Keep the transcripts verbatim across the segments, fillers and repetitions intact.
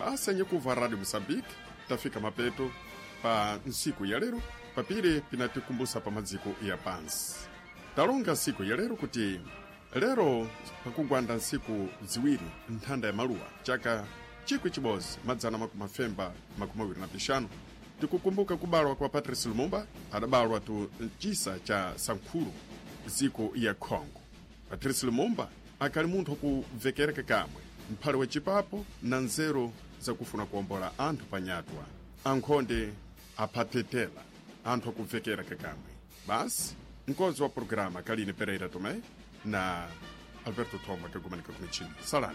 basi anyekuva Radio Moçambique tafika mapeto pa nsiku ya lero papire pinatikumbusa pa maziko ya pansi. Talonga nsiku ya lero kuti lero pakugwanda nsiku ziwiri nthanda ya maluwa chaka chikwi chibozi madzana makumafemba makumawiri na pishano. Tikukumbuka kubalwa kwa Patrice Lumumba adabalwa tu chisa cha Sankhulu ziko ya Kongo. Patrice Lumumba akali munthu kuvekereka kamwe mphale wechipapo na nzero za kufuna kuombola anthu panyatwa ankhonde aphatetela anthu akuvekereka kamwe. Basi mkonzi wa programa Kaline Pereira Tome na Alberto Thoma kagumanika kumichini. Salani.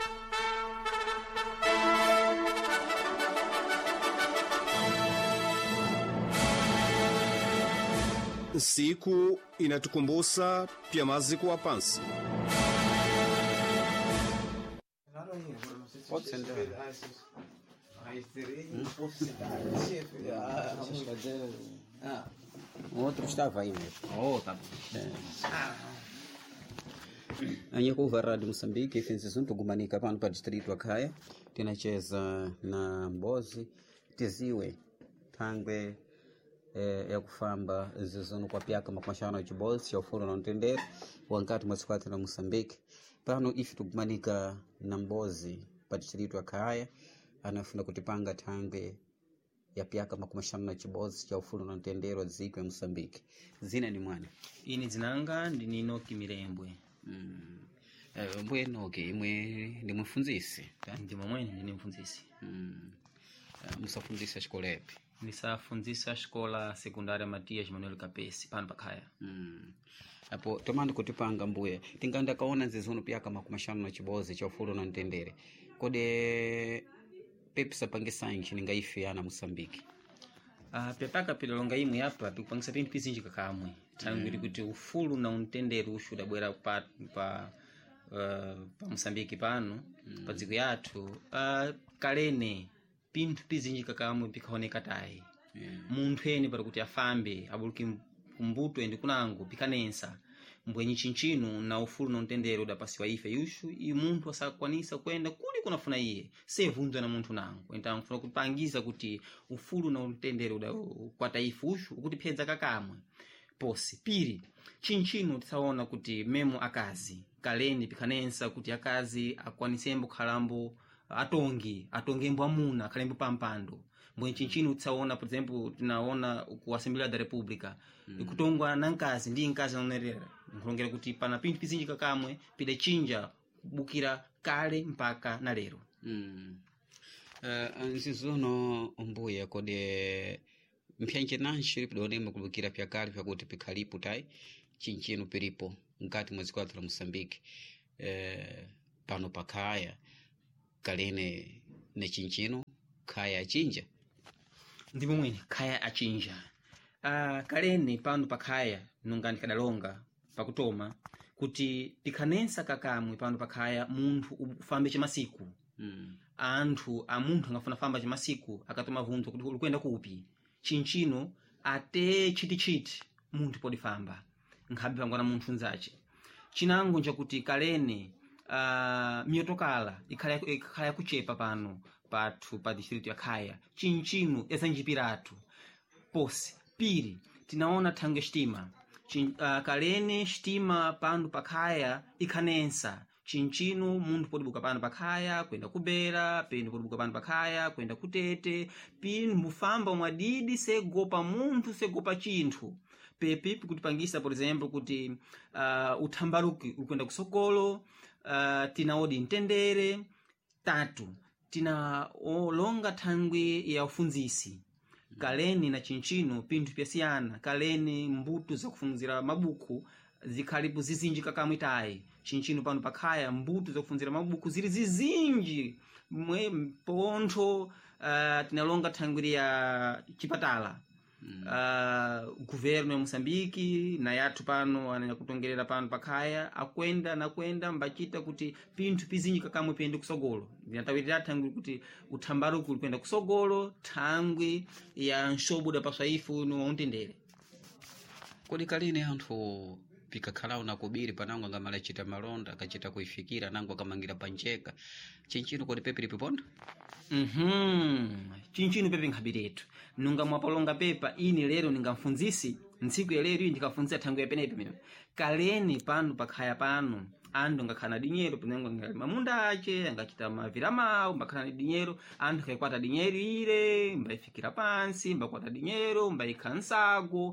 Siku inatukumbusa pia maziko wa pansi. Outro estava aí mesmo. Oh, tá bom. Anyekuva Radio Moçambique ifenzi tugumanika pano pa distrito Akaya tinacheza na Mbozi tiziwe thangwe eh, ya kufamba zizono kwa piaka makwashana chibozi ya ufuro na ntendere wankati mwasikwati na Moçambique pano ifi tugumanika na Mbozi pa distrito Akaya anafuna kutipanga thangwe ya piaka makumashana na chibozi cha ufuro na ntendero ziko ya Moçambique. Zina ni mwana Ini zinanga ndi Enoki Mirembwe. Mm. Uh, mbwe Enoki imwe ndi mfunzisi Ndi mwene ndi mfunzisi. Mm. Uh, musafunzisa shkola epi? Nisafunzisa shkola sekundaria Matias Manuel Kapesi pano pakaya. Mm. Apo tomandi kutipanga mbuye tinganda kaona nzizono piaka makumashana na chibozi cha ufuro na ntendere kode pepisa pangisa inchi ninga ife ana Moçambique. Ah, uh, pepaka pilolonga imwe hapa pikupangisa pintu pizinji kakamwe. Tangu mm. kuti ufulu na untendere ushuda bwera pa pa uh, pa Moçambique pano mm. pa dziko yathu uh, kalene pintu pizinji kakamwe pikaoneka tayi. Yeah. Munthu ene para kuti afambe abuluki kumbuto endi kunango pikanensa mbwenyi chinchino na ufulu na untendere udapasiwa ife yushu i munthu asakwanisa kwenda kuli kunafuna iye sevunzwa na munthu nango enta mfuna kupangiza kuti ufulu na untendere uda kwa taifa ushu kuti phedza kakamwe posi. Piri chinchino tisaona kuti memo akazi kaleni pikanensa kuti akazi akwanisembo khalambo atongi atongembo amuna akhalembo pampando mbwenyi chinchino tisaona por exemplo tinaona ku Assembleia da República mm. ikutongwa na nkazi ndi nkazi anonerera nkulongera kuti pana pintu pizinji kakamwe pide chinja kubukira kale mpaka na lero. Mm. Uh, nzizono mbuya kode mpyanje nanshi pidonema kubukira pya kale pya kuti pikhalipo tai chinchino pilipo ngati mwezi kwa la Moçambique eh, pano pakaya kalene ne chinchino kaya chinja ndipo mwene kaya achinja. Ah, uh, kalene pano pakaya nungani kadalonga pakutoma kuti pikhanensa kakamwe pano pakaya munthu ufambe chimasiku. Mm. Anthu a munthu angafuna famba chimasiku akatoma vunthu kuti ulikwenda kupi chinchino ate chiti chiti munthu podi famba nkhabe pangwana munthu nzache chinango nchakuti kalene uh, miyotokala ikhala ikhala kuchepa pano pathu pa district ya Khaya chinchino ezanjipiratu posi. Piri tinaona thange stima Chin, uh, kalene stima pano pakhaya ikhanensa chinchino munthu podibuka pano pakhaya kwenda kubera peno podibuka pano pakhaya kwenda kutete pino mufamba mwadidi segopa munthu segopa chinthu pepi kutipangisa por exemplo kuti uh, uthambaruki ukwenda kusokolo uh, tinaodi ntendere. Tatu tina olonga thangwi ya ufunzisi kaleni na chinchino pintu pyasiyana kaleni mbuto za kufunzira mabuku zikhalipo zizinji kakamwe tayi chinchino pano pakhaya mbuto za kufunzira mabuku zili zizinji mwe pontho uh, tinalonga thangwi ya chipatala. Mm. Uh, governo ya Moçambique na yathu pano anakutongerera pano pakhaya akwenda na kwenda mbachita kuti pinthu pizinji kakamwe pende kusogolo vinatawirira thangwi kuti uthambaruku kwenda kusogolo thangwi ya nshobuda paswaifu no untendere. Kodi kalene anthu vikakhala unakubiri panango angamala chita malonda akachita kuifikira nango akamangira panjeka chinchino kodi pepe lipiponda. Mhm. Chinchino pepe nkhabiretu. Nunga mwapalonga pepa ini lero ningamfunzisi ntsiku ya lero ndikafunzira thangu ya penepe mino. Kaleni pano pakhaya pano andu ngakhana dinyero pinengo ngali mamunda ache angachita mavira mawu mbakhana dinyero andu kaikwata dinyero ile mbaifikira pansi mbakwata dinyero mbaikhansago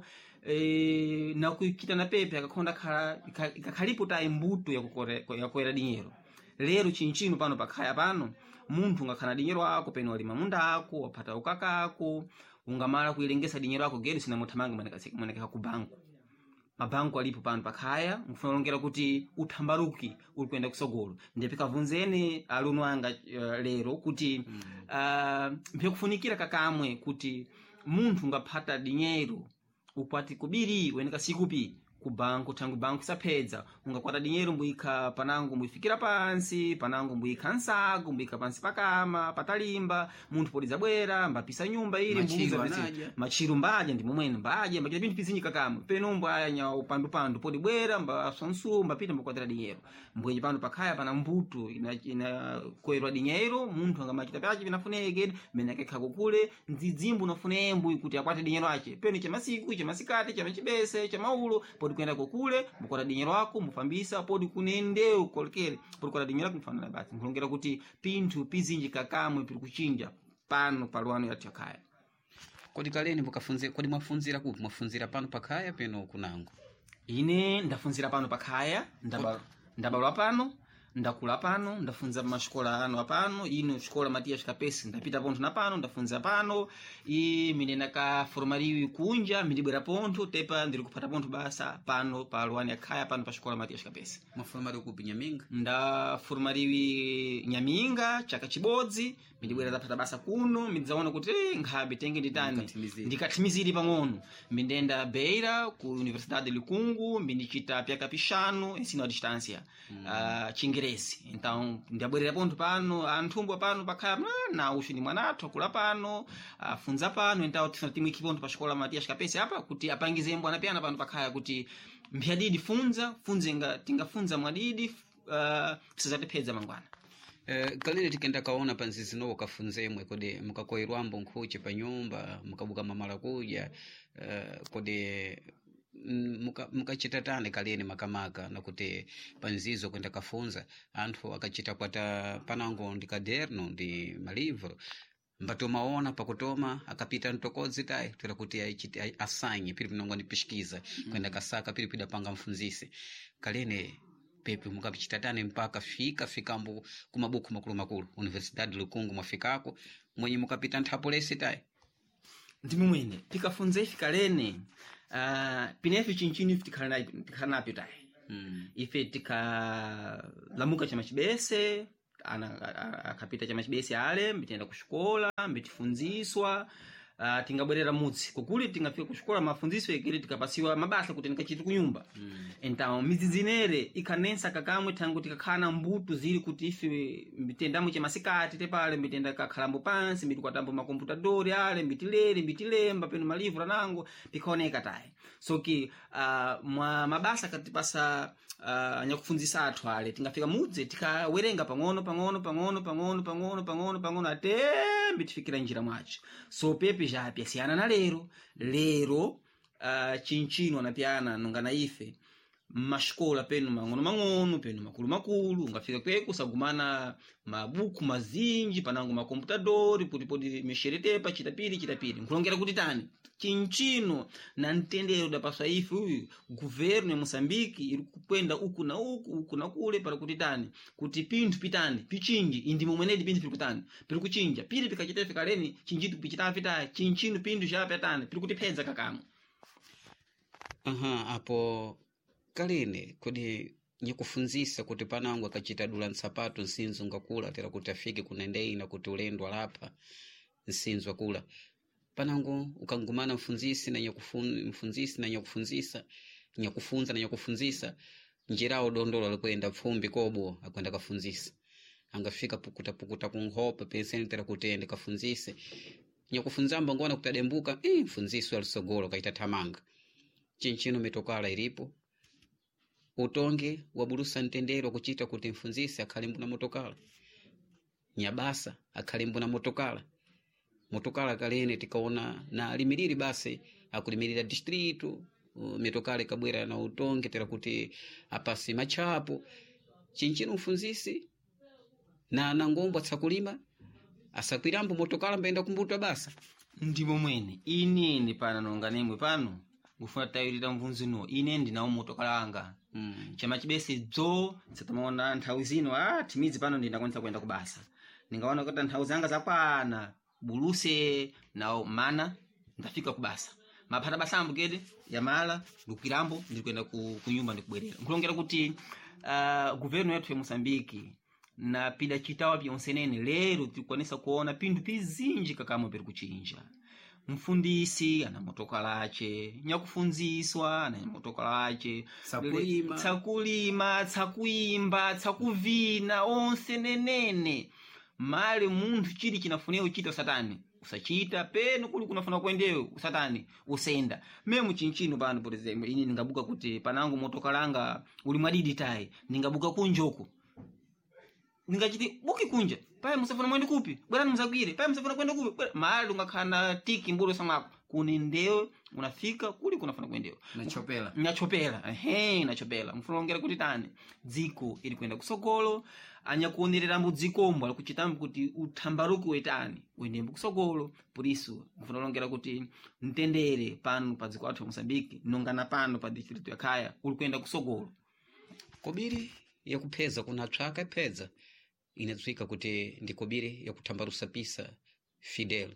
e, na kuikita na pepe akakhonda khala ikakhalipo ta imbuto ya kukore ya kuera dinyero. Lero chinchino pano pakhaya pano munthu ngakhana dinyero ako peno ali mamunda ako wapata ukakako ungamala kuilengesa dinyero ako gero sina muthamanga manekasika maneka ku banku. Mabanku alipo pano pakhaya mfuna longera kuti uthambaruki uli kwenda kusogolo ndipika vunzeni aluno anga uh, lero kuti mm. uh, mphe kufunikira kakamwe kuti munthu ngaphata dinyero upati kubiri weneka sikupi ku banku tangu banku sapedza ungakwata dinyero mbuika panango mbuifikira pansi panango mbuika nsago mbuika pansi pakama patalimba munthu poliza bwera mbapisa nyumba ili mbuza bisi machiru mbaje ndi momwene mbaje mbachita bintu pizinyi kakamwe penombo ayanya upandu pandu podi bwera mba sonsu mbapita mbukwatira dinyero mbwenye pano pakhaya pana mbuto ina ina koerwa dinyero munthu angamachita pachi binafuneke meneke khako kule nzidzimbu nafunembu kuti akwate dinyero ache peno cha masiku cha masikati cha machibese cha maulo podi kwenda kokule mbukwata dinyero wako mufambisa podi kunende ukolekere podi kwata dinyero wako mfana basi nkulongera kuti pinthu pizinji kakamwe pili kuchinja pano palwano yathu yakhaya. Kodi kaleni mukafunze kodi mwafunzira kupi mwafunzira pano pakhaya peno kunango? Ine ndafunzira pano pakhaya ndaba ndabalwa pano ndakula pano ndafunza mashikola ano apano ino shikola Matias Kapesi ndapita ponto na pano ndafunza pano i minena ka formaliwi kunja midibwera ponto tepa ndiri kupata ponto basa pano pa Lwani yakhaya pano pa shikola Matias Kapesi. Mwaformaliwi kupi Nyaminga? Nda formaliwi Nyaminga chaka chibodzi midibwera zapata basa kuno midzaona kuti eh, nkhabe tenge nditani ndikathimiziri pang'ono mindenda Beira ku Universidade Likungu mindichita pyaka pishano ensino a distância mm. uh, chingeresi então ndabwerera ponto pano anthumbo pano pakhaya na uchu ni mwanathu akula pano afunza pano então tifuna timwe kiponto pa shikola Matias Kapesi apa kuti apangize mbwana pano pano pakhaya kuti mphiyadidi funza funzenga tingafunza mwadidi uh, sizatipedza mangwana. Uh, kalile tikenda kaona panzizi no kafunzemwe kodi mukakoirwambo nkhuche pa nyumba mukabuka mamala kuja uh, kodi muka mukachita tane kaleni makamaka nakuti panzizo kwenda kafunza anthu akachita kwata panango ndi kaderno ndi malivro mbatomaona pakutoma akapita ntokodzi tai tira kuti aichiti asanye pili pinongo ndipishkiza mm. kwenda kasaka pili pida panga mfunzise kalene pepe mukapichita tane mpaka fika fikambo kumabuku makulu makulu Universidade Lukungu mwafikako mwenye mukapita nthapolesi tai ndimi mwene tikafunza ifi kalene uh, pinefi chinchini tikhanapi tai mm. ife tika lamuka chama chibese ana akapita chama chibese ale mbitenda kushikola mbitifunziswa uh, tingabwerera mutsi kukuli tingafika kushikola mafunziso ekile tikapasiwa mabasa kuti nikachiti kunyumba mm. então mizizinere ikhanensa kakamwe tangu tikakhana mbuto zili kuti ife mbitendamo chemasikati tepale mbitenda kakhalambo pansi mbitikwatambo makomputadori ale mbitilere mbitilemba peno malivro nango pikaoneka tai so ki uh, mwa mabasa katipasa uh, anyakufunzisa athu ale tingafika mudze tikawerenga pang'ono pang'ono pang'ono pang'ono pang'ono pang'ono pang'ono ate mbitifikira njira mwacho so pepe japya siyana na lero lero uh, chinchino anapyana nungana ife mashikola penu mang'ono mang'ono penu makulu makulu ungafika kweku sagumana mabuku mazinji panango makomputadori poti poti mesheretepa chitapiri chitapiri nkulongera kuti tani chinchino na ntendero da paswa ife uyu governo ya Mosambiki iri kupenda uku na uku uku na kule para kuti tani kuti pinthu pitani pichinji indi momwenedi pinthu pili kutani pili kuchinja pili pikachitefe kaleni chinjitu pichitafi ta chinchino pinthu chapya tani pili kutipedza kakamwe. Aha apo kalene kodi nyikufunzisa kuti panango akachita dula nsapato nsinzo ngakula tera kuti afike kunendei na kuti ulendwa lapa nsinzo akula panango ukangumana mfunzisi na nyakufun mfunzisi na nyakufunzisa nyakufunza na nyakufunzisa njirao dondolo alikwenda fumbi kobo akwenda kafunzisa angafika pukuta pukuta kunhopa penseni tera kuti ende kafunzise nyakufunzamba ngona kutadembuka eh mfunzisi alisogolo kaita tamanga chinchino metokala ilipo utonge wabulusa mtendero kuchita kuti mfunzisi akhale mbuna motokala, nyabasa akhale mbuna motokala. Motokala kalene tikaona na alimiriri basi akulimirira distrito, uh, mitokale kabwera na utonge tera kuti apasi machapo. Chinchino mfunzisi na nangombo atsakulima asakwirambo motokala mbenda kumbuta basa. Ndimo mwene ineni pana nonganemwe pano ngufuna tayirira mvunzino ine ndinawo motokala anga. Mm. Chama chibese dzo tsatamaona nthawi zino ah timizi pano ndinakwanisa kwenda kubasa. Ningaona kuti nthawi zanga zakwana buluse nao mana ndafika kubasa. Maphata basambu kede yamala ndukwirambo ndikwenda ku kunyumba ndikubwerera. Nkulongera kuti uh, governo yetu ya Mosambiki na pida chitawa pyonsenene lero tikwanisa kuona pindu pizinji kakamwe peri kuchinja. Mfundisi ana motokala ache, nyakufunziswa ana motokala ache, tsakulima tsakulima tsakuimba tsakuvina onse nenene. Mali munthu chili chinafunira uchita satani usachita, peno kuli kunafuna kuendewe satani usenda. Memu chinchino pano por example ini ningabuka kuti panangu motokalanga uli mwadidi tai ningabuka kunjoku ningachiti buki kunja paya musafuna mwende kupi bwana mzagwire paya musafuna kwenda kupi mali ungakhana tiki mbulo samako kunendewe unafika kuli kunafuna kuendewe nachopela nachopela ehe nachopela mfunongera kuti tani dziko ili kwenda kusogolo anya kuonerera mu dzikombo alikuchitambo kuti uthambaruko wetani uendembo kusogolo. Por isso mfunongera kuti mtendere pano pa dziko athu Mosambiki nongana pano pa distrito ya Kaya uli kwenda kusogolo. Kobiri ya kupeza kuna tsaka peza inatswika kuti ndi kobiri ya kuthambarusa pisa Fidel.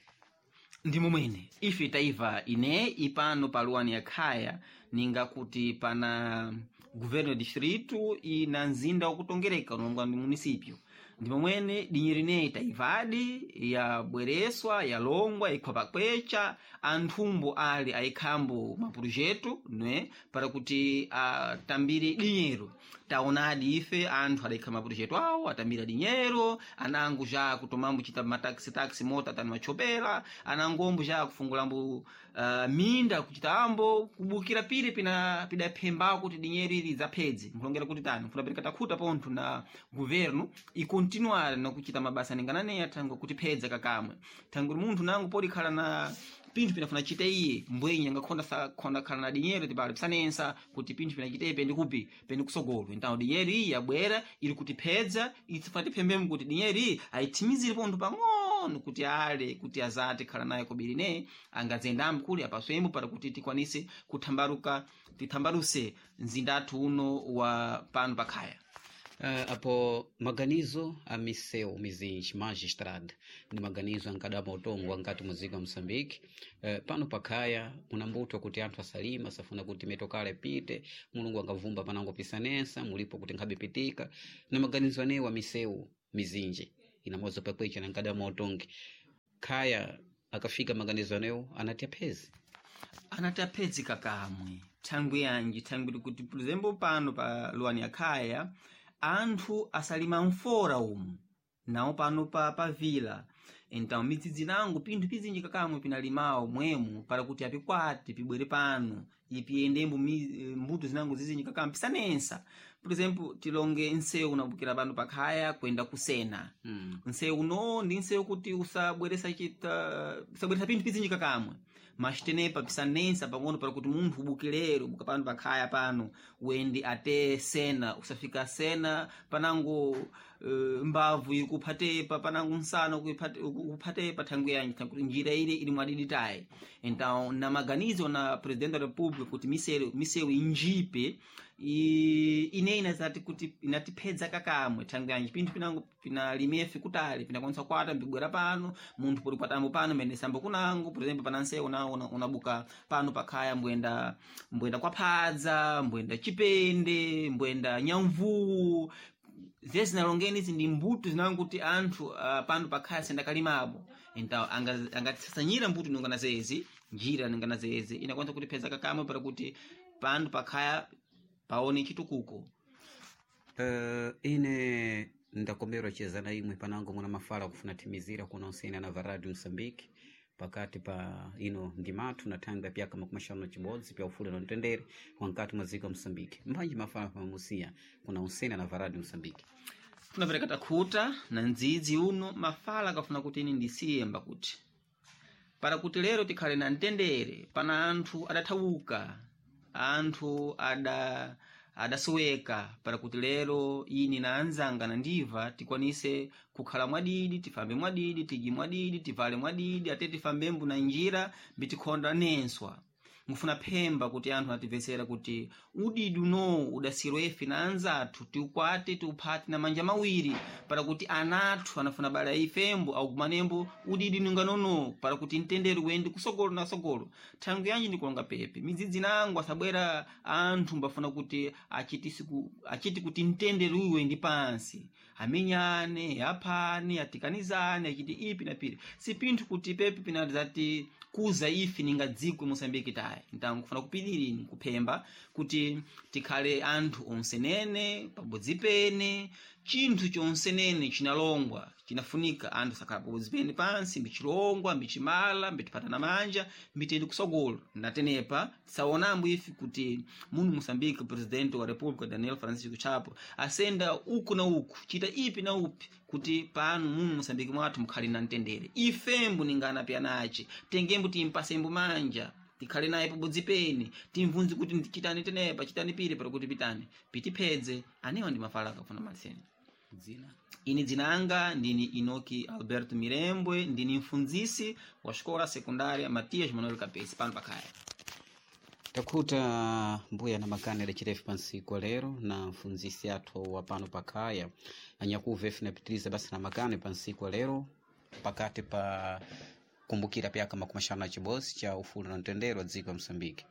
Ndimo mwene ife taiva ine ipano paluani ya Kaya ninga kuti pana governo distrito ina nzinda wakutongereka unongwa ndi municipio. Ndimo mwene dinyirine taivadi ya bwereswa ya longwa ikhwapa kwecha anthumbo ali aikhambo maprojeto ne para kuti atambire dinheiro. Taonadi ife anthu adaikha maprojeto awo atambira dinheiro, anangu já kutomambo chita mataxi taxi mota tani machopela, anangombo já kufungulambo uh, minda kuchitambo kubukira pire pina pida phemba kuti dinheiro ili zapedze. Nkulongera kuti tani mfuna pereka takhuta pontho na governo ikontinuare na kuchita mabasa ningananeya tango kuti pedza kakamwe. Tango munthu nangu podi khala na pinthu pinafuna chite iye mbwenye ngakhonda sa khonda khala na dinheiro tibale pisanensa kuti pinthu pinachitepe ndi kupi pendi kusogolo. Então dinheiro iyi yabwera ili kuti pedza itsifuna tiphembemo kuti dinheiro iyi ayitimizire pontho pang'ono kuti ale kuti azati khala naye kobirine angazendambo kuli apaswemo para kuti tikwanise kuthambaruka tithambaruse mzinda athu uno wa pano pa Kaya. Uh, apo maganizo a miseu mizinji magistrada ni maganizo ankadama utongo angati muzika Mosambiki. Uh, pano pakaya munambutwa kuti anthu asalima safuna kuti metokale pite mulungu angavumba panango pisanensa mulipo kuti nkhabe pitika na maganizo anewa miseu mizinji inamoza pakwecha na nkadama utongi. Kaya akafika maganizo anewa anatia pezi anatia pezi kakamwe tangu yanji tangu kuti por exemplo pano pa luani ya Kaya anthu asalima mfora umu nao pano pa pa vila. Então mitidzi nangu pinthu pizinji kakamwe pinalimao mwemu para kuti apikwati pibwere pano ipiendembo mbuto zinangu zizinji kakamwe pisanensa. Por exemplo tilonge nseu unabukira pano pa Kaya kwenda kusena. Mm. Nseu no ndi nseu kuti usabweresa chita usabweresa pinthu pizinji kakamwe. Mas tenepa pisanensa pang'ono para kuti munthu ubukilero buka pano pa Kaya pano uende ate sena usafika sena panango uh, mbavu ikuphatepa panango nsana ukuphatepa thangu yanji kuti njira ile ili mwadiditayi. Então na maganizo na presidente da República kuti miseu miseu injipe i ine inazati kuti inatipedza kakamwe thangu yanji pinthu pinango pinalimefe kutali pinakwanisa kwata mbigwera pano munthu poli kwatambo pano mene sambo kunango por exemplo pananseu na unabuka una pano pa Kaya mbwenda mbwenda kwa Phadza mbwenda Chipende mbwenda Nyamvu zezi nalongeni izi ndi mbuto zinango kuti anthu uh, pano pa Kaya senda kalimabo. Então angatisasanyira mbuto ningana zezi njira ningana zezi inakwanisa kuti pedza kakamwe para kuti pano pa Kaya paone chitukuko. Uh, ine ndakombera cheza na imwe panango muna mafala kufuna timizira kunonsena na varadi Mosambiki pakati pa ino ndimatu na thangwe pyaka makumi ashanu na chibodzi pya ufule na mtendere wankati mwa dziko Msambiki. Mbanji mafala pa Musia kuna usena na varadi Msambiki. Tunapereka takhuta na ndzidzi uno mafala akafuna kuti ini ndisiyemba kuti para kuti lero tikhale na mtendere pana anthu adathawuka, anthu ada adasoweka para kuti lero ini na anzanga na ndiva tikwanise kukhala mwadidi, tifambe mwadidi, tiji mwadidi, tivale mwadidi, ate tifambembu na njira bitikhonda nenswa. Ngufuna phemba kuti anthu ativesera kuti udidi uno udasiro efe na anzathu tiukwate tiuphati na manja mawiri para kuti anathu anafuna bala ifembo au kumanembo udidi nunganono para kuti mtendere uende kusogolo na sogolo. Thangu yanji ndikulonga pepe midzidzi nangu asabwera anthu mbafuna kuti achiti, achiti kuti mtendere uwe ndi pansi amenyane, aphane, atikanizane, achiti ipi na pili. Si pinthu kuti pepe pinadzati kuza ifi ninga dziko Mosambiki tayi. Ntangu kufuna kupidirini kuphemba kuti tikhale anthu onsenene pabodzi pene, chinthu chonsenene chinalongwa chinafunika anthu sakhala pabodzi pene pansi mbichilongwa mbichimala mbitipatana manja mbitende kusogolo. Ndatenepa tisaonambo ifi kuti munu Mosambiki presidente wa Republika Daniel Francisco Chapo asenda uku na uku chita ipi na upi kuti panu munu Mosambiki mwathu mkhali na mtendere. Ifembu ningana pya nache tengembu timpasembu manja tikhale naye pabodzi pene timvunzi kuti chitani tenepa chitani pili para kuti pitani pitipedze. Anewa ndi mafala akafuna maliseni. Dzina Ini dzina anga ndini Inoki Alberto Mirembwe, ndini mfunzisi wa shkola sekundaria Matias Manuel Kapesi pano pakhaya. Takhuta mbuya na makane lechirefu pansiku lero na mfunzisi athu wa pano pakhaya anyakuva efe napitiliza basi na makane pansiku lero pakati pa kumbukira pyaka makumi ashanu na chibodzi cha ufulu na mtendere wa dziko Msambiki.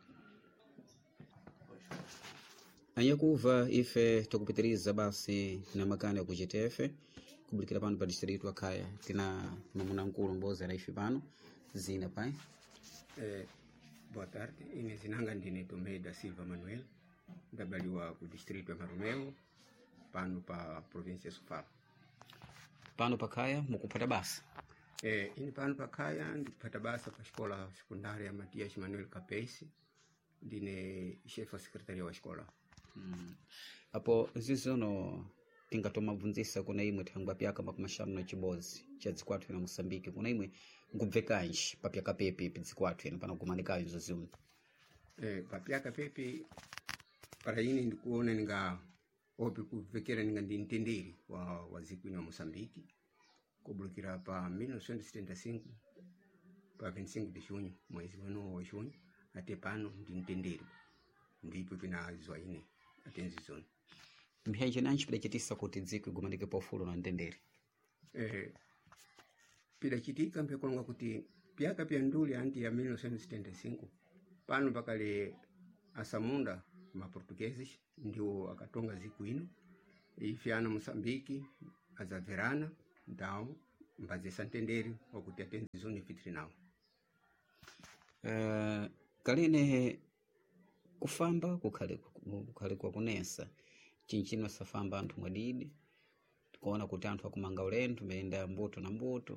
Anyakuva ife tukupitiliza basi na makane ya kuchitefe kubulikira pano pa district wa Kaya tina mamuna nkulu mboza na ife pano zina pai. Eh, boa tarde, ine zinanga ndine Tomé da Silva Manuel, ndabaliwa ku district wa Maromeo pano pa província ya Sofala. Pano pa Kaya mukupata basi. Eh, ini pano pa Kaya ndipata basa pa shkola sekundaria ya Matias Manuel Kapesi, ndine chef wa sekretaria wa shkola. Mm. Apo zizono tingatoma mvunzisa kuna imwe thangwa pyaka makumi ashanu na chibodzi cha dzikwathu na Mosambiki kuna imwe ngubvekanji pa pyaka pepe pidzikwathu ena pana kumanikayo zozimu. Eh, pa pyaka pepe para ini ndikuona ninga opi kuvekera ninga ndi mtenderi wa wa dziko ino Mosambiki kubulikira pa mil novecentos e setenta e cinco pa vinte e cinco de junho mwezi wano wa junho ate pano ndi mtenderi ndipo pinazwa ine atenzi zone. Mhenje nanchi pidachitisa kuti dziko igumanike pa ufulu na mtendere. Eh, pidachitika mpekolonga kuti pyaka pya nduli anti ya mil novecentos e setenta e cinco pano pakale asamunda maportugueses ndio akatonga dziko ino ifyana Mosambiki azaverana ndao mbazesa mtendere wakuti atenzi zone fitri nao. Uh, kalene kufamba kukhale kukhale kwa kunesa chinchino safamba anthu mwadidi tukaona kuti anthu akumanga ulendo meenda mbuto na mbuto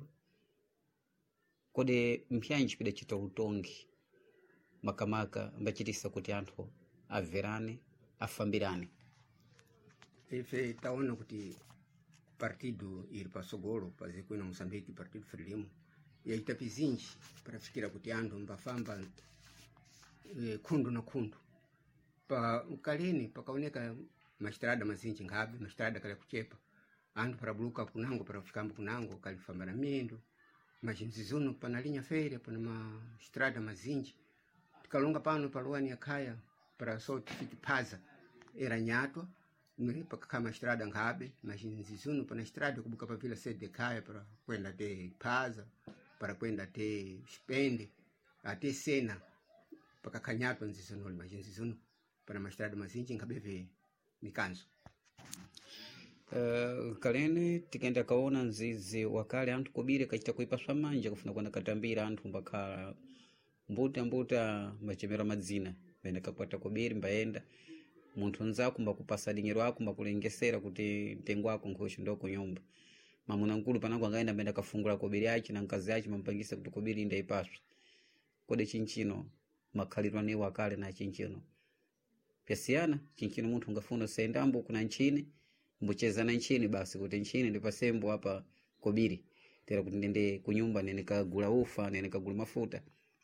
kode mpyanji pidachita utongi makamaka mbachitisa kuti anthu averane afambirane. Ife taona kuti partido iri pasogolo pa dziko ino Mosambiki partido Frelimo yaita pizinji para fikira kuti anthu mbafamba e, khundu na khundu pa kaleni pakaoneka mastrada mazinji ngabe mastrada kale kuchepa anthu parabuluka kunango para kufikambo kunango kalifamba na miendo majinzizono pana linha férrea pana mastrada mazinji tikalonga pano paluani ya Kaya para so tifiki paza era nyatwa nwe pakakama estrada ngabe majinzizono pana estrada kubuka pa vila sede de Kaya para kwenda te paza para kwenda te spende ate sena pakakanyatwa nzizono majinzizono para mastrada mazinji ngabeve mikanzo. Uh, kalene tikenda kaona nzizi wakale anthu kubire kachita kuipaswa manja kufuna kwenda katambira anthu mbakhala mbuta mbuta machemera madzina bene kakwata kubiri mbaenda munthu nzako mbakupasa dinyero ako mbakulengesera kuti mtengo wako nkhoshi ndo kunyumba mamuna nkulu panango angaenda mbenda kafungula kobiri yachi na nkazi yachi mampangisa kuti kobiri inda ipaswa kode chinchino makhalirwa ni wakale na chinchino pyasiyana chinchino munthu ungafuna sendambo kuna nchini mbucheza na nchini basi kuti nchini ndi pasembo hapa kobiri tera kuti ndende kunyumba nene kagula ufa nene kagula mafuta.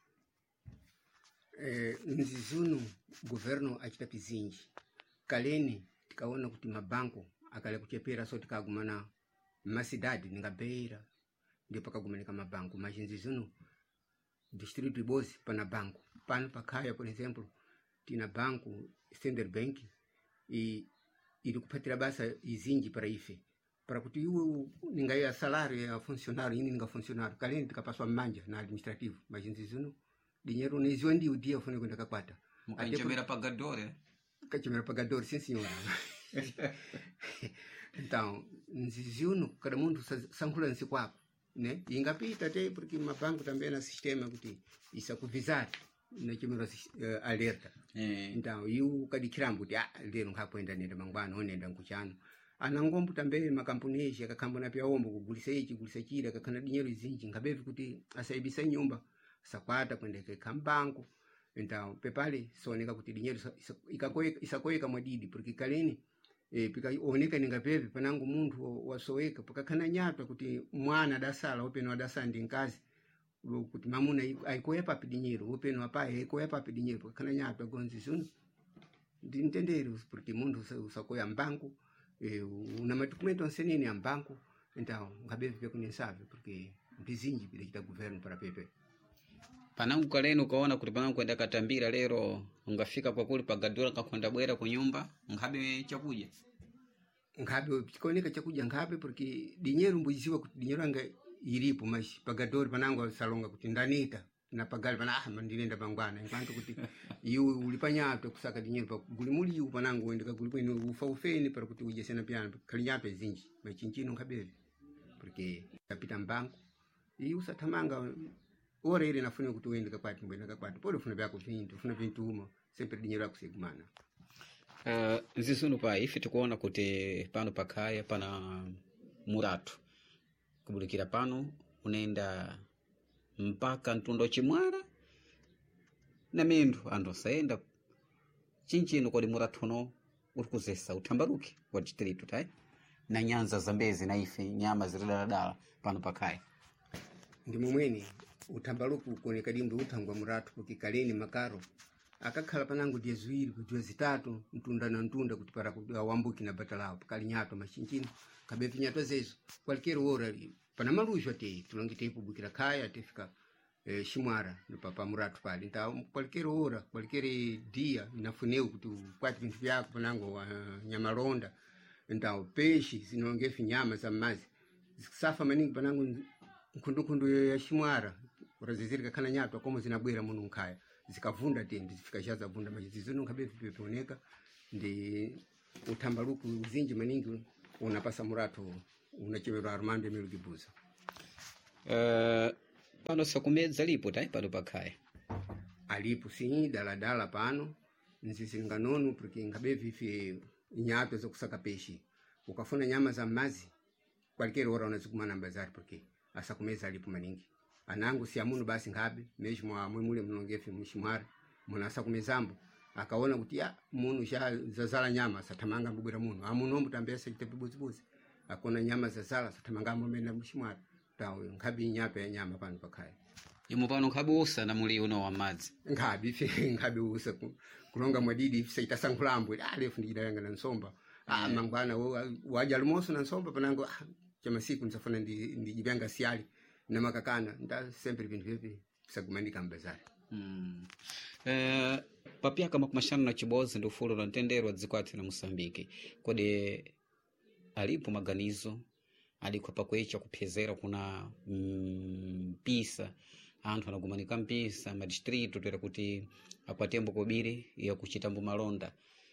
Eh, mzizunu governo achita pizinji kaleni tikaona kuti mabanko akale kuchepera so tikagumana masidadi ningabeira ndipo kagumanika mabanko machinzizunu district boss pana banko pano pakaya por exemplo tina banco Standard Bank e ili kupatira basa izinji para ife para kuti iwe ningaya salário ya funcionário ini ninga funcionário kaleni tikapaswa manja na administrativo machinzizunu dinheiro nezio ndi udia ufune kwenda kakwata mukanchemera pagadore kachemera pagadore sim senhor. Então nziziuno cada mundo sankhula nsi kwapo né ingapita te porque mabanco também na sistema kuti isa kuvisar na chemera uh, alerta eh. Então eu kadikirambo kuti ah lero ngakwenda nenda mangwana onenda nkuchano anangombo também makampuni yakakambona pya ombo kugulisa ichi kugulisa chile kakana dinheiro zinji ngabevi kuti asaibisa nyumba sakwata kwendeke kambanko. Então pepale soneka kuti dinheiro ikakoeka isakoeka mwadidi porque kaleni e pika oneka ningapepe panango munthu wasoeka pakakana nyatwa kuti mwana dasala openo adasa ndi nkazi kuti mamuna aikoepa pidinheiro openo apaye aikoepa pidinheiro pakakana nyatwa gonzi zunu ndintendero porque munthu usakoya mbanco e una madokumento nsenini ya mbanco. Então ngabepe pekunisave porque mpizinji pile kita governo para pepe panangu kaleni ukaona kuti panangu kwenda katambira lero ungafika kwa kuli pagadura kakwenda bwera kunyumba ngabe chakuja ngabe chikooneka chakuja ngabe porque dinheiro mbujiziwa kuti dinheiro anga ilipo mas pagadori panangu salonga kuti ndanita na pagali pana ah ndinenda pangwana enquanto kuti iwe ulipanyato kusaka dinheiro pa gulimuli u panangu wenda kaguli kwenu ufa ufeni para kuti uje sena piano kalinyato zinji machinchino ngabe porque kapita mbanco e usathamanga ora ile nafuna kuti uende kakwati mbwena kakwati pole ufuna byako vintu ufuna vintu uma sempre dinheiro akusegumana. Uh, nzizunu pa ife tikuona kuti pano pakaya pana muratu kubulikira pano unaenda mpaka ntundo chimwara na mindu andosaenda chinchino kodi muratu no urikuzesa utambaruki wa district tai na nyanza zambezi na ife nyama ziridaladala pano pakaya ndi mumweni utambaruku kuoneka dimbe utangwa muratu porque kaleni makaro akakhala panango dia ziwiri kuti zitatu ntunda na ntunda kuti para kuti awambuki na batalao pakali nyato machinchino kabepi nyato zezo qualquer hora pana malujo te tulongite publikira kaya tefika eh, shimwara no papa muratu pali então qualquer hora qualquer dia nafuneu kuti kwati vintu vyako panango uh, nyamalonda então peixe zinongefi nyama za mazi safa maningi panango nkundukundu ya shimwara urazizirika kana nyato como zinabwera muno nkaya zikavunda tende zifika jaza vunda majizizo ngabe vipeponeka ndi utambaruku uzinji maningi unapasa murato unachemera Armando Milugibuza. Uh, pano sakumedza lipo tai pano pakaya alipo sim daladala pano nzisinganono porque ngabe vifi nyato za kusaka peixe ukafuna nyama za mazi qualquer hora unazikuma namba zari porque asa kumeza alipo maningi anangu si amuno basi ngabe mesmo amwe mule mnongefe mshimara munasa kumezambo akaona kuti ya munu sha zazala nyama satamanga mbubira muno amuno mbutambesa chitepibuzibuzi akona nyama zazala satamanga mbumena mshimara tawe ngabi nyapa ya nyama pano pakaya imu pano ngabi usa na muli uno wa madzi ngabi fe ngabi usa kulonga mwadidi saita sankulambwe ale fundida yanga na nsomba ah mangwana waja almoso na nsomba panango ah chama siku nsafuna ndi ndijibanga siali na makakana nda sempre vintu vipi sagumandika mbazari. Mm. Eh papia kama kumashana na chibozi ndo fulo na ntendero dzikwati na Mosambiki kodi alipo maganizo aliko pakwecha kupezera kuna mpisa mm, anthu anagumanika mpisa ma district tera kuti akwatembo kobiri ya kuchitambo malonda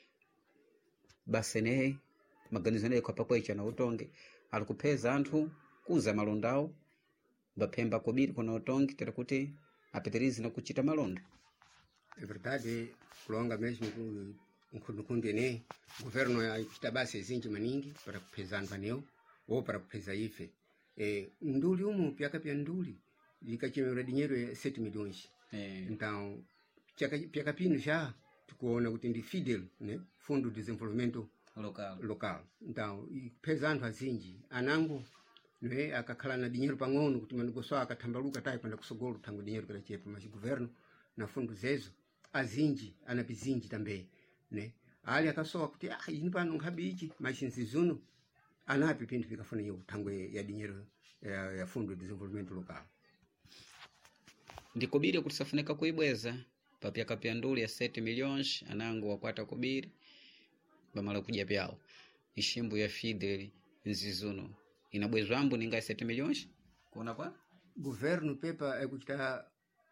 basi ne maganizo ne kwa pakwecha na utonge alikupeza anthu kuza malondao bapemba kobiri kuna utonge tera kuti apeterizi na kuchita malonda. É verdade, kulonga mesmo nkundukunde ne governo ya kitabase zinji maningi para kupeza anvaneo ou para kupeza ife eh, nduli umu pyaka pya nduli likachemera dinheiro ya sete milhões Eh. então pyaka pyaka pino já tikuona kuti ndi fidel né fundo de desenvolvimento local local então ipeza anthu azinji anango né akakhala na dinheiro pang'ono kuti manegosio akathambaluka tayi kwenda kusogolo thango dinheiro kalachepa mas governo na fundo zezo azinji anapizinji também né ali akasowa kuti ah ini pano nkhabe ichi mas nzizuno anapi pinthu vikafuna iyo thango ya dinheiro ya, ya fundo de desenvolvimento local ndikubiri kuti safunika kuibweza papyaka pya nduli ya sete milhões anango wakwata kubiri bamala kudya pyawo ishimbu ya fidel nzizuno inabwezwambo ninga sete milhões kuona kwa governo pepa ekuchita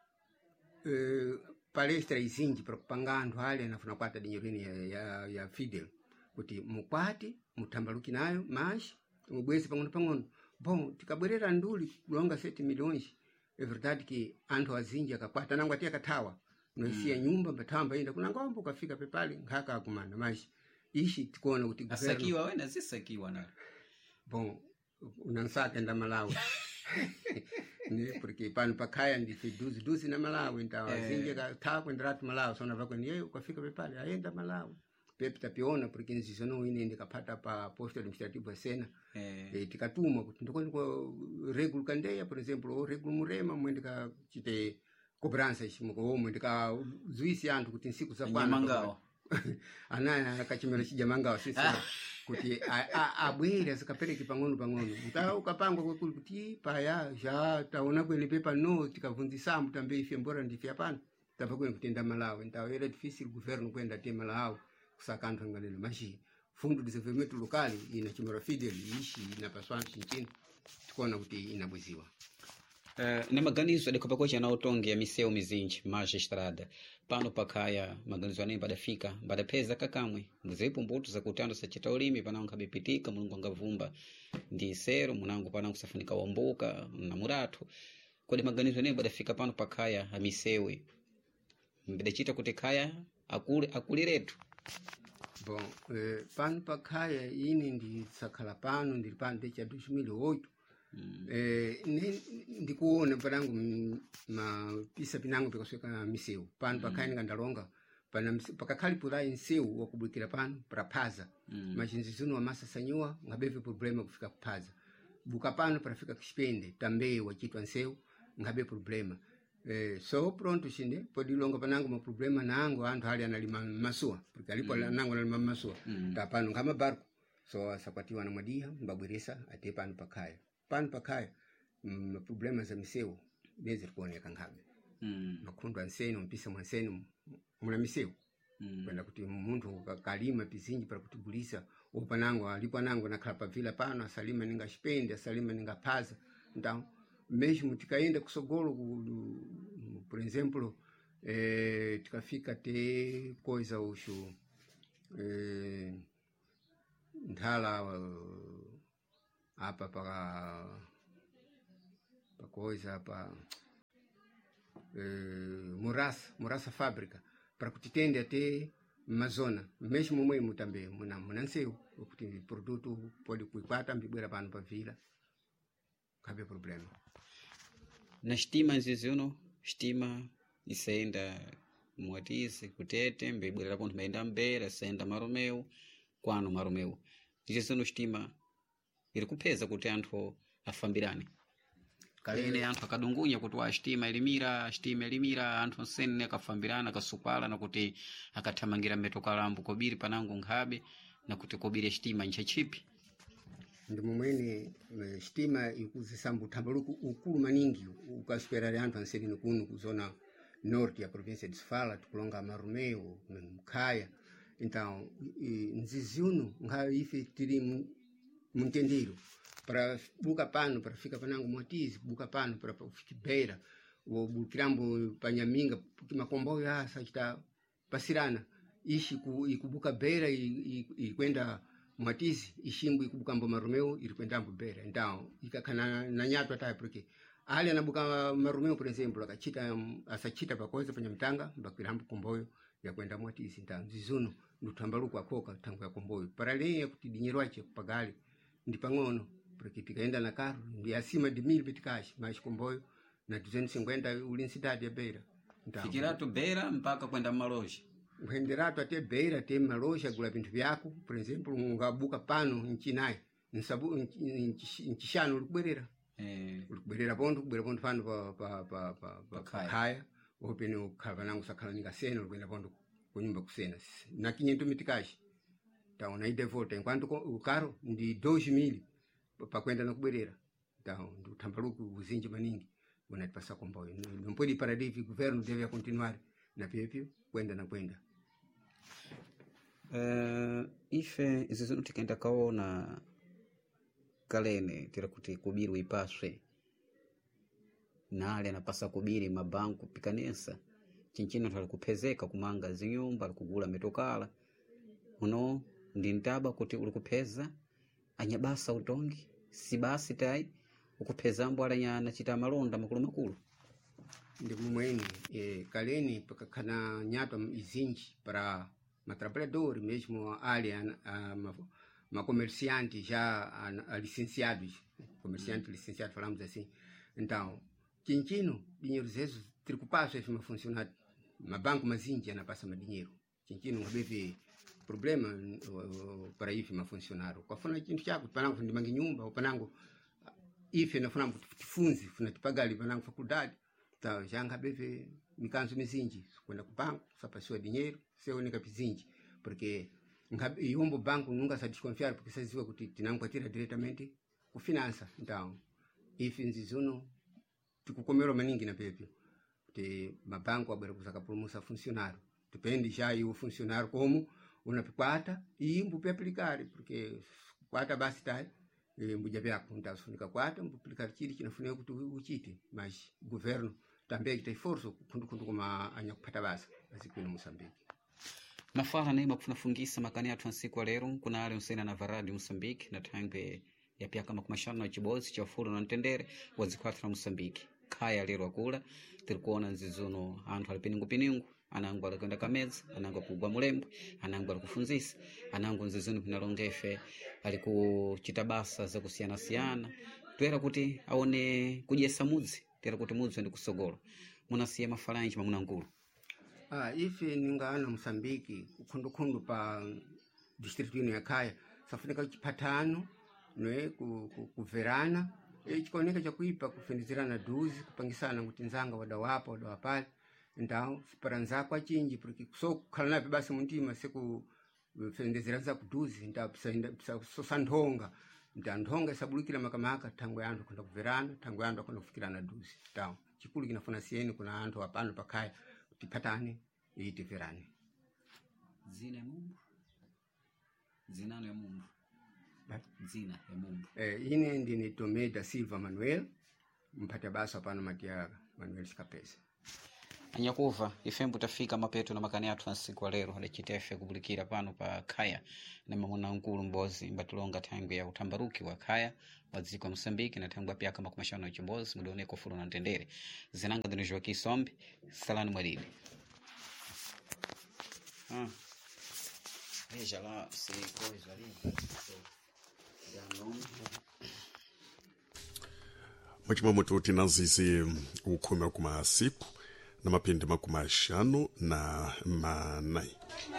eh, palestra izinji para kupanga anthu ali anafuna kwata dinheirini ya, ya, ya fidel kuti mukwati muthambaluki nayo mas mubweze pang'ono pang'ono bom tikabwerera nduli kulonga sete milhões é verdade que anthu azinji akakwata nango ati akathawa noisiya mm. nyumba mbathawa mbaenda kuna ngombo ukafika pepali nkhaka akumana mas ishi tikuona kuti governo asakiwa wena zisakiwa na bom unansaka enda Malawi né porque pano pakhaya ndife duzi duzi na Malawi então Eh. azinji akathawa kuenderatu Malawi sona vakweni yeyo ukafika pepali aenda Malawi pepe tapiona porque nzizono ine ndikapata pa posto administrativo sena eh. e, tikatuma kuti ndikoni kwa regulo kandeya por exemplo o regulo murema mwendika chite cobrança ichimuko mwendika zuisi anthu kuti nsiku zakwana Nyamangawa. ana akachimera chijamangawa sisi kuti abwere zikapereke pang'ono pang'ono uta ukapangwa kwekuli kuti paya ja taona kwene pepa no tikavunzisambu tambe ife mbora ndife apano tava kwene kutenda Malawi então era difícil governo kwenda te Malawi kusaka anthu anganene machi fundo de desenvolvimento local ina chimera fidel ishi inapaswa nchini tikuona kuti inabweziwa Uh, ne maganizo adikhopakocha na utongi ya miseu mizinji maja estrada pano pakhaya maganizo anemba adafika badapeza kakamwe mbuzepo mbuto zakutando sachita ulimi panango kabipitika mulungu angavumba ndi isero munango panango safunika wambuka na muratu kodi maganizo anemba adafika pano pakhaya a misewe mbidachita kuti khaya akuli akuliretu bom eh, pano pakhaya ini ndisakhala pano ndili pano techa dois mil e oito Mm. Eh, ndikuona panangu mapisa pinango pikasweka miseu pano pakhaya ninga ndalonga pana pakakhali pulai nseu wakubwikira pano para phaza mm. machinzi zino wamasasanyiwa ngabeve problema kufika kuphaza buka pano para fika kuspende também wachitwa nseu ngabe problema eh, so pronto chinde podi longa panango ma problema nango anthu ali analima masua porque alipo mm. nango analima masua mm. ta pano ngama barco so asakwatiwa na mwadia mbabweresa ate pano pakhaya pano pakhaya mm, problema za miseu bezi kuoneka ngabe mm. makhundu anseno mpisa mwanseno muna miseu mm. kwenda kuti munthu kalima pizinji para kutibulisa upanango alipo nango nakhala pavila pano asalima ninga spende asalima ninga phaza então mesmo tikaenda kusogolo por exemplo eh, tikafika te coisa uxo eh, nthala uh, apa para pa coisa apa eh, murasa murasa fábrica para kutitende até mazona mesmo mwemu também muna muna nseu kuti produto pode kuikwata mbibwera pano pavila kabe problema na stima nziziuno stima isenda mwatize kutete mbibwera ponto maenda mbera senda maromeu kwano maromeu ndiziuno stima iri kupeza kuti anthu afambirane kalene anthu akadungunya kuti wa stima ilimira stima ilimira anthu nsene akafambirana akasukwala na kuti akathamangira metokalambu kobiri panango nkhabe na kuti kobiri stima ncha chipi ndi momwene stima ikuzisambu thambaluku ukulu maningi ukasperare anthu anselino kuno kuzona norte ya província de Sofala tukulonga Maromeu Mkhaya então nziziuno nkhayo ife tiri muntendero para buka pano para fica panango motizi buka pano para fikibeira o bukirambo panyaminga porque makomboyo asa está pasirana ishi ku ikubuka beira e kwenda motizi ishimbu ikubuka mbo Maromeu iri kwenda mbo beira então ikakana na nyato ata porque ali anabuka Maromeu por exemplo akachita asachita pakoza panyamtanga bakirambo komboyo ya kwenda motizi então zizuno nduthambaluko akoka tangu ya komboyo para lenye kuti dinheiro ache kupagali ndi pang'ono porque tikaenda na carro ndi acima de mil meticais, mais comboio na duzentos e cinquenta uli ncidade ya Beira. Então, fikiratu Beira mpaka kwenda maloja. uhenderatu até Beira tem maloja gula vintu vyako, por exemplo, ungabuka pano nchinayi, nsabu nchishano ulikubwerera. Eh, Ulikubwerera pondo, kubwera pondo pano pa pa pa pa pa Pakaya. kaya. Opene ukhala nangu sakhala nikasena ulikwenda pondo kunyumba kusena. Na quinhentos meticais. Então, na ida e volta, enquanto o carro de dois mil para kwenda na kubwerera. Então, do tambaruku uzinji maningi unatipasa comboio. Não pode parar de o governo deve continuar na pepio kwenda na kwenda. Uh, ife izi zinu tikenda kaona kalene tira kuti kubiru ipaswe nale anapasa kubiri mabanku pikanesa chinchino tali kupezeka kumanga zinyumba alikugula metokala uno ndi ntaba kuti ulikupeza anyabasa utongi si basi tai ukupeza mbwala nyana chita malonda makulu makulu Ndi mumweni eh, kaleni pakakana nyato izinji para matrabalhador mesmo ali a, a, ma, ma comerciante já a, a licenciados, comerciante licenciado falamos assim. Então, chinchino dinheiro zezo tricupasso é uma funcionar ma banco mazinji ana passa ma dinheiro. Chinchino ngabeve problema uh, para ife ma funcionário. Kwa funa chintu chako panango ndi mangi nyumba ou panango ife na funa tifunzi funa tipagali panango faculdade. Então, já ngabeve mikanzo mizinji kwenda ku banco sapasiwa dinheiro se única pizinji porque yombo banco nunca se desconfiar porque se ziwa kuti tinankwatira diretamente ku finança. Então, ife nzizuno tikukomero maningi na pepe kuti mabanco abwera kusaka promosa funcionário depende já e o funcionário como unapikwata e mbupe aplicare porque kwata basi tai mbuja vyako ntasunika kwata mbupilikari chili chinafunika kuti uchite mas governo também tem força kundu kundu kuma anya kupata basa basi kuno Moçambique. mafala naima kufunafungisa makani atu nsiku wa lero kuna ale usena na varadi Moçambique na tangwe ya pia kama kumashano na chibozi cha ufuru na ntendere wazikwatu na Moçambique kaya lero wakula tilikuona nzizuno antu alipiningu piningu anangu alikwenda kameza anangu kugwa mulembwe anangu alikufunzisa anangu nzizuno pinalongefe alikuchita basa za kusiana siana tuera kuti aone kujesa muzi tera kuti muzi ndi kusogolo munasiya mafalanji mamuna ngulu. Ah, ife ningaana Moçambique kundu kundu pa distrito ya kaya safunika chipatano noe ku, ku, ku verana e chikonika cha kuipa kufendizirana duzi kupangisana kuti nzanga wadawapo wadawapale então paranza kwa chinji porque so khala nape basi muntima seku fendizirana ku duzi então psa so sandonga ndandonga sabulukira makamaka tango yandu kwenda ku verana tango yandu kwenda kufikirana duzi então chikulu kinafuna sieni kuna antu apano pakaya tipatane ite verane Zina ya mumbu zinano ya mumbu zina ya mumbu eh, ine ndine Tomé da Silva Manuel mpata basa pano matia Manuel Skapesa. anyakuva ifembu tafika mapeto na makani atu nsiku wa lero halichitefe kubulikira pano pa kaya na mamuna nkulu mbozi mbatulonga tangu ya utambaruki wa kaya wadziko wa Moçambique na tangu pia kama kumashano ya chimbozi mudoneko fulu na ntendere zinanga dino Joaquim Sombe salani mwadidi. Ah. Veja lá, se coisa ali. mwachimwa mututi nazizi ukhumi kuma siku na mapindi makumi ashanu na manai